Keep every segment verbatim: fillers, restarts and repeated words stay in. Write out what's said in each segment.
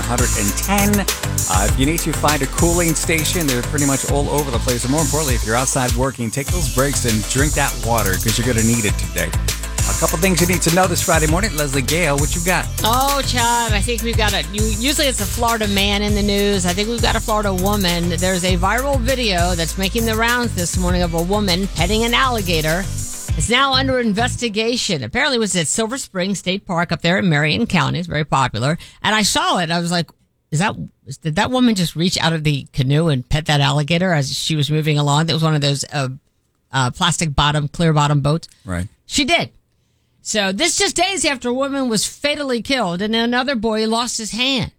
hundred ten. Uh, if you need to find a cooling station, they're pretty much all over the place. And more importantly, if you're outside working, take those breaks and drink that water because you're going to need it today. A couple things you need to know this Friday morning. Leslie Gale, what you got? Oh, Chad, I think we've got a... Usually it's a Florida man in the news. I think we've got a Florida woman. There's a viral video that's making the rounds this morning of a woman petting an alligator. It's now under investigation. Apparently it was at Silver Spring State Park up there in Marion County. It's very popular. And I saw it. I was like, is that... Did that woman just reach out of the canoe and pet that alligator as she was moving along? It was one of those uh, uh, plastic bottom, clear bottom boats. Right. She did. So this just days after a woman was fatally killed and another boy lost his hand.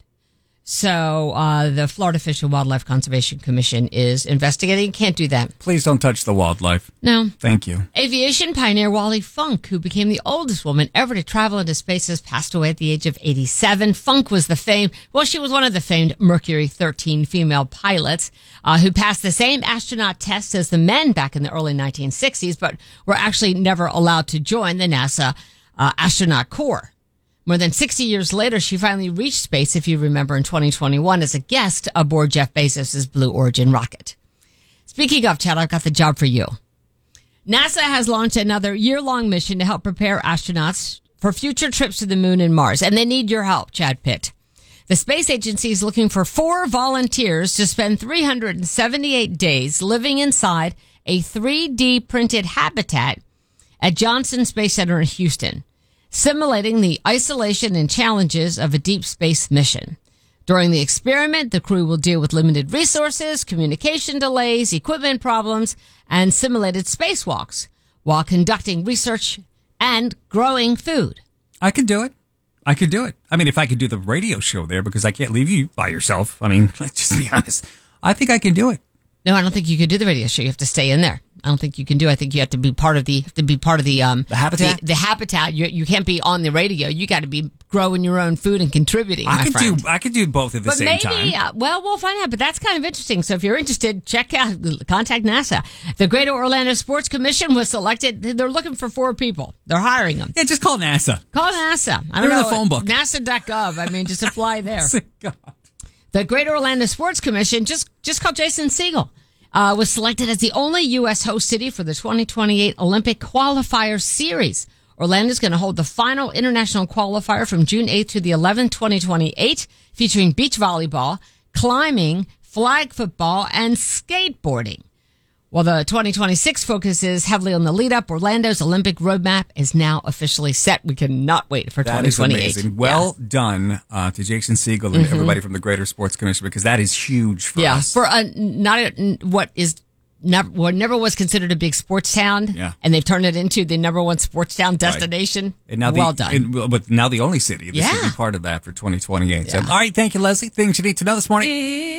So uh, the Florida Fish and Wildlife Conservation Commission is investigating. Can't do that. Please don't touch the wildlife. No. Thank you. Aviation pioneer Wally Funk, who became the oldest woman ever to travel into space, has passed away at the age of eighty-seven. Funk was the famed, well, she was one of the famed Mercury thirteen female pilots uh, who passed the same astronaut test as the men back in the early nineteen sixties, but were actually never allowed to join the NASA uh, astronaut corps. More than sixty years later, she finally reached space, if you remember, in twenty twenty-one as a guest aboard Jeff Bezos' Blue Origin rocket. Speaking of, Chad, I've got the job for you. NASA has launched another year-long mission to help prepare astronauts for future trips to the moon and Mars, and they need your help, Chad Pitt. The space agency is looking for four volunteers to spend three hundred seventy-eight days living inside a three D printed habitat at Johnson Space Center in Houston, simulating the isolation and challenges of a deep space mission. During the experiment, the crew will deal with limited resources, communication delays, equipment problems, and simulated spacewalks while conducting research and growing food. I could do it. I could do it. I mean, if I could do the radio show there, because I can't leave you by yourself. I mean, let's just be honest. I think I can do it. No, I don't think you could do the radio show. You have to stay in there. I don't think you can do it. I think you have to be part of the have to be part of the um the habitat. The, the habitat. You you can't be on the radio. You got to be growing your own food and contributing. I my could friend. do I could do both at the but same maybe, time. Uh, well, we'll find out. But that's kind of interesting. So if you're interested, check out contact NASA. The Greater Orlando Sports Commission was selected. They're looking for four people. They're hiring them. Yeah, just call NASA. Call NASA. I don't They're in know the phone book. NASA dot gov. I mean, just apply there. God. The Greater Orlando Sports Commission just just called Jason Siegel. Uh, was selected as the only U S host city for the twenty twenty-eight Olympic Qualifier Series. Orlando is going to hold the final international qualifier from June eighth to the eleventh, twenty twenty-eight, featuring beach volleyball, climbing, flag football, and skateboarding. While the twenty twenty-six focuses heavily on the lead-up, Orlando's Olympic roadmap is now officially set. We cannot wait for twenty twenty-eight. That is amazing. Well yeah. done uh, to Jason Siegel and mm-hmm. everybody from the Greater Sports Commission, because that is huge for yeah, us. Yeah, for a, not a, what is never what never was considered a big sports town, yeah. and they've turned it into the number one sports town destination. Right. And now well the, done. And, but now the only city. This yeah. will be part of that for twenty twenty-eight. Yeah. So, all right, thank you, Leslie. Things you need to know this morning.